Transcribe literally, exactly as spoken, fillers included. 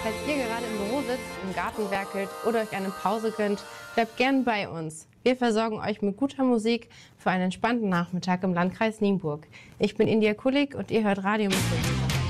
Falls ihr gerade im Büro sitzt, im Garten werkelt oder euch eine Pause gönnt, bleibt gern bei uns. Wir versorgen euch mit guter Musik für einen entspannten Nachmittag im Landkreis Nienburg. Ich bin India Kulik und ihr hört Radio Mittelland.